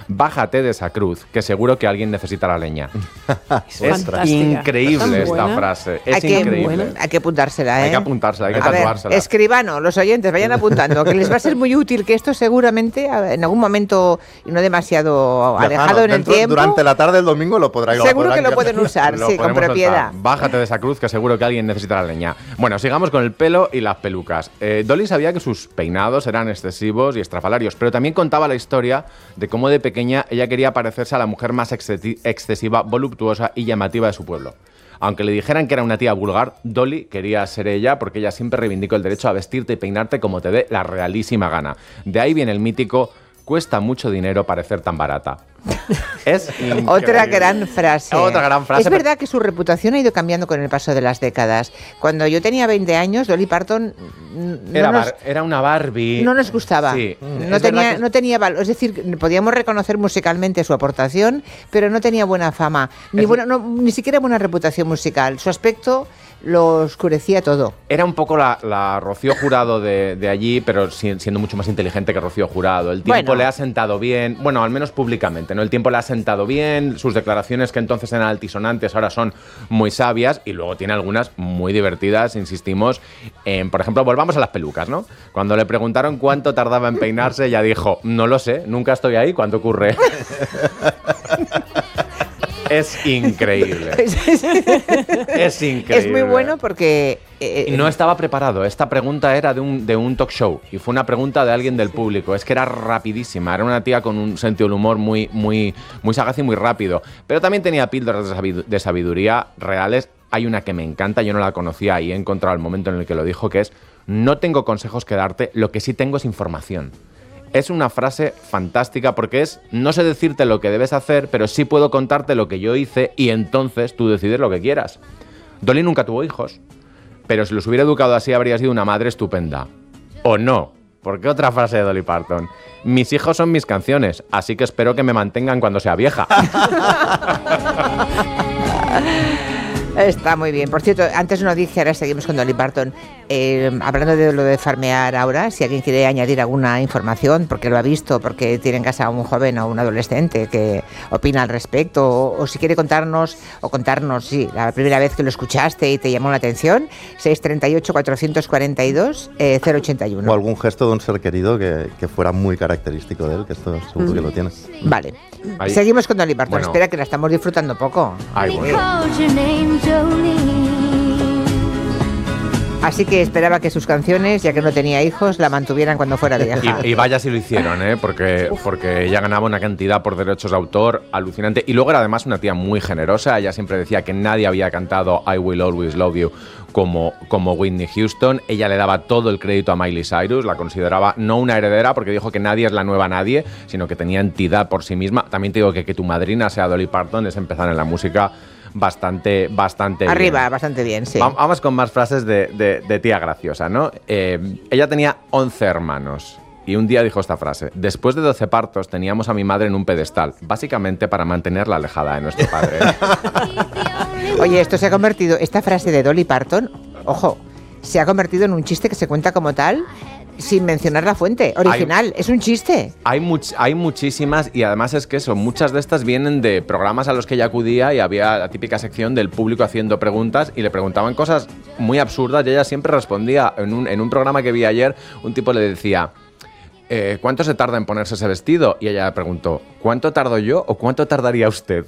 bájate de esa cruz, que seguro que alguien necesita la leña. Es fantástica. increíble esta frase. Es increíble. Hay que apuntársela, ¿eh? Hay que apuntársela, hay que A ver, tatuársela. escribano, los oyentes, vayan apuntando, que les va a ser muy útil, que esto seguramente en algún momento, y no demasiado alejado en el tiempo... Durante la tarde del domingo lo podrán Seguro que lo pueden usar, sí, con propiedad. Bájate de esa cruz, que seguro que alguien necesita la leña. Bueno, sigamos con el pelo y las pelucas. Dolly sabía que sus peinados eran excesivos y estrafalarios, pero también contaba la historia de cómo de pequeña ella quería parecerse a la mujer más excesiva, voluptuosa y llamativa de su pueblo. Aunque le dijeran que era una tía vulgar, Dolly quería ser ella porque ella siempre reivindicó el derecho a vestirte y peinarte como te dé la realísima gana. De ahí viene el mítico: cuesta mucho dinero parecer tan barata. Es increíble. Otra gran frase. Otra gran frase. Es verdad que su reputación ha ido cambiando con el paso de las décadas. Cuando yo tenía 20 años, Dolly Parton Era una Barbie. no nos gustaba. Sí. No tenía valor. Es decir, podíamos reconocer musicalmente su aportación, pero no tenía buena fama, ni siquiera buena reputación musical. Su aspecto lo oscurecía todo. Era un poco la Rocío Jurado de allí, pero siendo mucho más inteligente que Rocío Jurado. El tiempo le ha sentado bien, bueno, al menos públicamente, ¿no? El tiempo le ha sentado bien, sus declaraciones, que entonces eran altisonantes, ahora son muy sabias, y luego tiene algunas muy divertidas, insistimos. Por ejemplo, volvamos a las pelucas, ¿no? Cuando le preguntaron cuánto tardaba en peinarse, ella dijo: no lo sé, nunca estoy ahí, ¿cuánto ocurre? Es increíble. Es increíble. Es muy bueno porque... no estaba preparado. Esta pregunta era de un talk show y fue una pregunta de alguien del público. Es que era rapidísima. Era una tía con un sentido del humor muy sagaz y muy rápido. Pero también tenía píldoras de sabiduría reales. Hay una que me encanta, yo no la conocía y he encontrado el momento en el que lo dijo, que es: no tengo consejos que darte, lo que sí tengo es información. Es una frase fantástica porque es: no sé decirte lo que debes hacer, pero sí puedo contarte lo que yo hice y entonces tú decides lo que quieras. Dolly nunca tuvo hijos, pero si los hubiera educado así habría sido una madre estupenda. ¿O no? Porque otra frase de Dolly Parton: mis hijos son mis canciones, así que espero que me mantengan cuando sea vieja. Está muy bien. Por cierto, antes no dije, ahora seguimos con Dolly Parton. Hablando de lo de farmear ahora, si alguien quiere añadir alguna información, porque lo ha visto, porque tiene en casa a un joven o un adolescente que opina al respecto, o si quiere contarnos, sí, la primera vez que lo escuchaste y te llamó la atención, 638-442-081. O algún gesto de un ser querido que fuera muy característico de él, que esto seguro que lo tiene. Vale. Ahí. Seguimos con Dolly Parton. Bueno. Espera, que la estamos disfrutando poco. Ay, bueno. Así que esperaba que sus canciones, ya que no tenía hijos, la mantuvieran cuando fuera vieja. Y vaya si lo hicieron, ¿eh? Porque ella ganaba una cantidad por derechos de autor alucinante. Y luego era además una tía muy generosa. Ella siempre decía que nadie había cantado I Will Always Love You como Whitney Houston. Ella le daba todo el crédito a Miley Cyrus. La consideraba no una heredera, porque dijo que nadie es la nueva nadie, sino que tenía entidad por sí misma. También te digo que tu madrina sea Dolly Parton es empezar en la música bastante Arriba, bien. bastante bien, sí. Vamos con más frases de tía graciosa, ¿no? Ella tenía 11 hermanos y un día dijo esta frase: después de 12 partos teníamos a mi madre en un pedestal, básicamente para mantenerla alejada de nuestro padre. Oye, esto se ha convertido, esta frase de Dolly Parton, ojo, se ha convertido en un chiste que se cuenta como tal, sin mencionar la fuente original. Es un chiste. Hay muchísimas, y además es que muchas de estas vienen de programas a los que ella acudía y había la típica sección del público haciendo preguntas y le preguntaban cosas muy absurdas y ella siempre respondía. En un programa que vi ayer, un tipo le decía: ¿cuánto se tarda en ponerse ese vestido? Y ella le preguntó: ¿cuánto tardo yo o cuánto tardaría usted?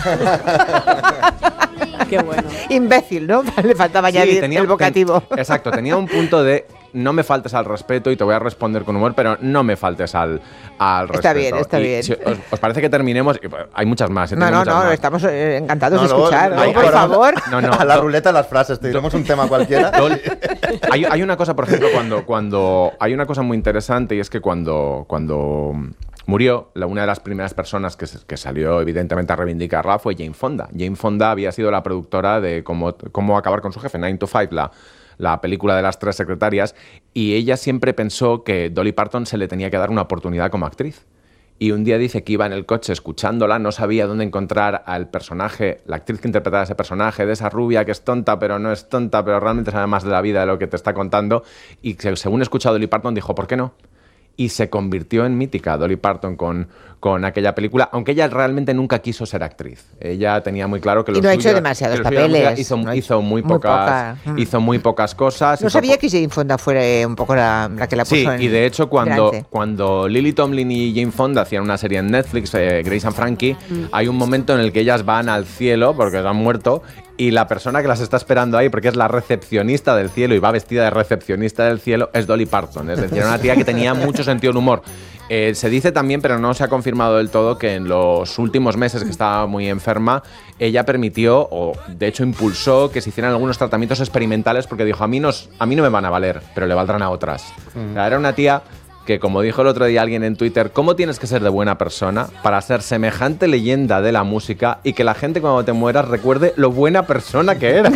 Qué bueno. Imbécil, ¿no? Le faltaba añadir el vocativo. Exacto, tenía un punto de: no me faltes al respeto y te voy a responder con humor, pero no me faltes al respeto. Está bien. Si ¿os parece que terminemos? Hay muchas más. No, estamos encantados de escuchar. Por favor. A la ruleta de las frases, te diremos un tema cualquiera. Hay una cosa, por ejemplo, cuando hay una cosa muy interesante, y es que cuando murió, una de las primeras personas que salió evidentemente a reivindicarla fue Jane Fonda. Jane Fonda había sido la productora de Cómo acabar con su jefe, 9 to 5, la película de las 3 secretarias, y ella siempre pensó que Dolly Parton se le tenía que dar una oportunidad como actriz. Y un día dice que iba en el coche escuchándola, no sabía dónde encontrar al personaje, la actriz que interpretaba ese personaje, de esa rubia que es tonta, pero no es tonta, pero realmente sabe más de la vida de lo que te está contando, y según escuchó a Dolly Parton dijo: ¿por qué no? y se convirtió en mítica Dolly Parton con aquella película, aunque ella realmente nunca quiso ser actriz. Ella tenía muy claro que y no ha hecho demasiados papeles. Hizo muy pocas cosas. No sabía que Jane Fonda fuera un poco la que la puso y de hecho cuando Lily Tomlin y Jane Fonda hacían una serie en Netflix, Grace and Frankie, hay un momento en el que ellas van al cielo porque han muerto y la persona que las está esperando ahí, porque es la recepcionista del cielo y va vestida de recepcionista del cielo, es Dolly Parton. Es decir, era una tía que tenía mucho sentido del humor. Se dice también, pero no se ha confirmado del todo, que en los últimos meses que estaba muy enferma, ella permitió, o de hecho impulsó, que se hicieran algunos tratamientos experimentales porque dijo, a mí no me van a valer, pero le valdrán a otras. O sea, era una tía que, como dijo el otro día alguien en Twitter, ¿cómo tienes que ser de buena persona para ser semejante leyenda de la música y que la gente cuando te mueras recuerde lo buena persona que eras?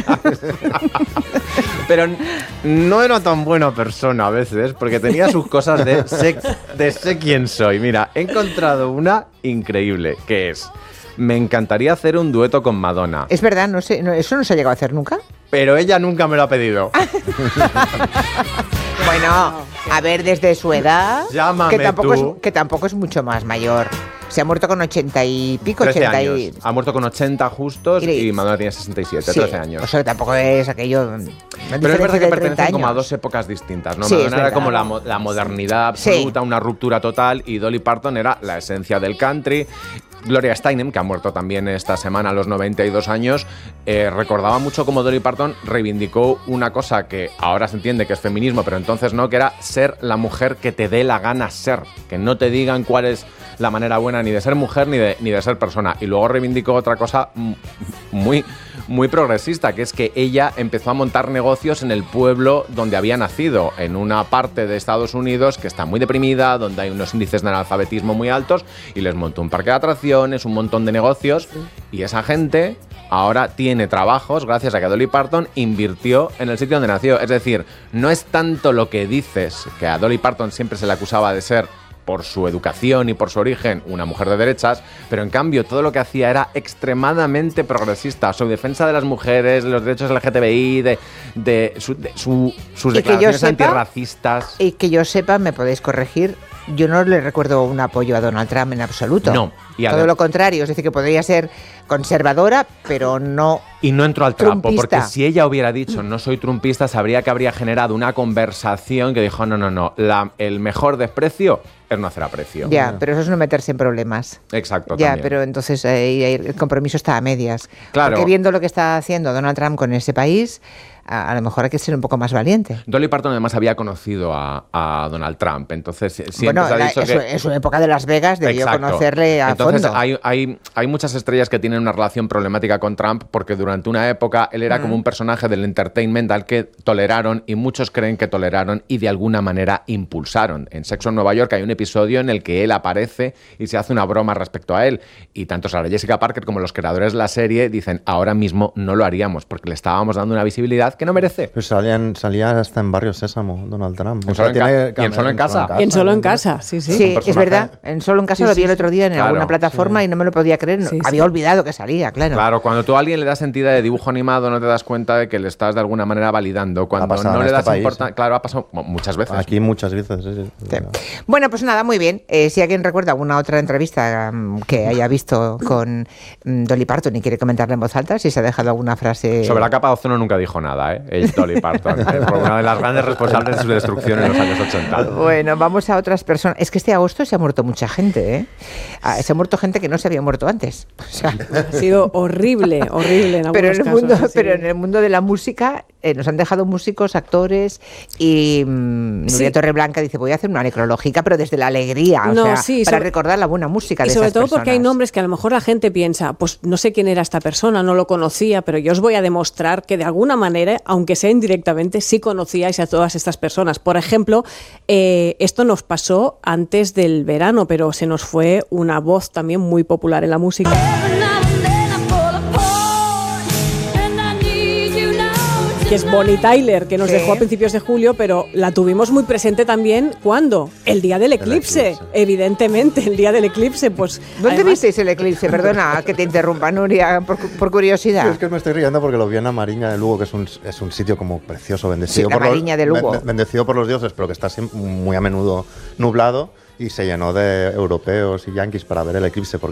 Pero no era tan buena persona a veces, porque tenía sus cosas de sé quién soy. Mira, he encontrado una increíble, que es, me encantaría hacer un dueto con Madonna. Es verdad, no sé, ¿eso no se ha llegado a hacer nunca? Pero ella nunca me lo ha pedido. Bueno, a ver, desde su edad, Llámame que tampoco es mucho más mayor. Se ha muerto con 80 y pico, 13 80 años. y... Ha muerto con 80 justos y Madonna tiene 67, sí, 13 años. O sea, que tampoco es aquello... Pero es verdad que pertenecen como a dos épocas distintas, ¿no? Sí, Madonna era como la modernidad absoluta, sí, una ruptura total, y Dolly Parton era la esencia del country. Gloria Steinem, que ha muerto también esta semana a los 92 años, recordaba mucho cómo Dolly Parton reivindicó una cosa que ahora se entiende que es feminismo, pero entonces no, que era ser la mujer que te dé la gana ser, que no te digan cuál es la manera buena ni de ser mujer ni de ser persona. Y luego reivindicó otra cosa muy progresista, que es que ella empezó a montar negocios en el pueblo donde había nacido, en una parte de Estados Unidos que está muy deprimida, donde hay unos índices de analfabetismo muy altos, y les montó un parque de atracciones, un montón de negocios, y esa gente ahora tiene trabajos gracias a que Dolly Parton invirtió en el sitio donde nació. Es decir, no es tanto lo que dices, que a Dolly Parton siempre se le acusaba de ser, por su educación y por su origen, una mujer de derechas, pero en cambio todo lo que hacía era extremadamente progresista, su defensa de las mujeres, de los derechos LGTBI, sus declaraciones antirracistas. Y que yo sepa, me podéis corregir, yo no le recuerdo un apoyo a Donald Trump en absoluto. No. Todo lo contrario, es decir, que podría ser conservadora, pero no. Y no entró al trapo, trumpista. porque si ella hubiera dicho no soy trumpista, sabría que habría generado una conversación que dijo no, el mejor desprecio es no hacer aprecio. Ya, pero eso es no meterse en problemas. Exacto, ya, también. pero entonces el compromiso está a medias. Claro. Porque viendo lo que está haciendo Donald Trump con ese país, a lo mejor hay que ser un poco más valiente. Dolly Parton además había conocido a Donald Trump, entonces siempre se ha dicho en su época de Las Vegas debió conocerle a entonces, fondo. Hay muchas estrellas que tienen una relación problemática con Trump porque durante una época él era como un personaje del entertainment al que toleraron, y muchos creen que toleraron y de alguna manera impulsaron. En Sexo en Nueva York hay un episodio en el que él aparece y se hace una broma respecto a él, y tanto Sarah Jessica Parker como los creadores de la serie dicen ahora mismo no lo haríamos porque le estábamos dando una visibilidad que no merece. Pues salía hasta en Barrio Sésamo, Donald Trump. En Solo en Casa. En Solo en Casa, sí. Sí, es verdad. En Solo en Casa lo vi el otro día en alguna plataforma y no me lo podía creer. Sí, Había olvidado que salía, claro. Claro, cuando tú a alguien le das sentido de dibujo animado no te das cuenta de que le estás de alguna manera validando. Cuando no le das importancia... Claro, ha pasado muchas veces. Aquí muchas veces, sí. Bueno, pues nada, muy bien. Si alguien recuerda alguna otra entrevista que haya visto con Dolly Parton y quiere comentarla en voz alta, si se ha dejado alguna frase... Sobre la capa de ozono nunca dijo nada, Es Dolly Parton. Fue una de las grandes responsables de su destrucción en los años 80. Bueno, vamos a otras personas. Es que este agosto se ha muerto mucha gente, Se ha muerto gente que no se había muerto antes. O sea, ha sido horrible en algunos casos. Pero en el mundo de la música nos han dejado músicos, actores, y Nuria Torreblanca dice, voy a hacer una necrológica, pero desde la alegría, para recordar la buena música de esas personas. Y sobre todo porque hay nombres que a lo mejor la gente piensa, pues no sé quién era esta persona, no lo conocía, pero yo os voy a demostrar que de alguna manera, aunque sea indirectamente, sí conocíais a todas estas personas. Por ejemplo, esto nos pasó antes del verano, pero se nos fue una voz también muy popular en la música. que es Bonnie Tyler, que nos Sí. dejó a principios de julio, pero la tuvimos muy presente también, ¿cuándo? El día del eclipse, evidentemente, el día del eclipse, pues... ¿Dónde además, visteis el eclipse? Perdona que te interrumpa, Nuria, por curiosidad. Es que me estoy riendo porque lo vi en Amariña de Lugo, que es un sitio como precioso, bendecido, Sí, Amariña de Lugo. bendecido por los dioses, pero que está muy a menudo nublado, y se llenó de europeos y yanquis para ver el eclipse, porque